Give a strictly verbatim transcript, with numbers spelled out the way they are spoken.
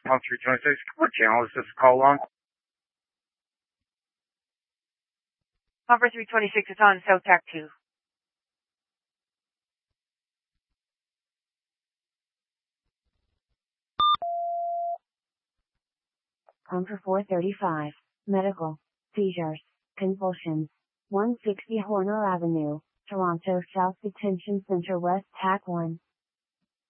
One three twenty-six. What channel is this call on? Number three twenty-six is on South Tac two. Number four thirty-five. Medical. Seizures. Convulsions. one sixty Horner Avenue, Toronto South Detention Center West Tac one.